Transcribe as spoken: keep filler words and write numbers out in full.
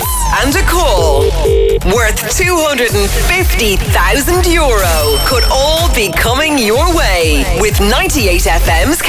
and a call worth two hundred fifty thousand euro could all be coming your way with ninety-eight F M's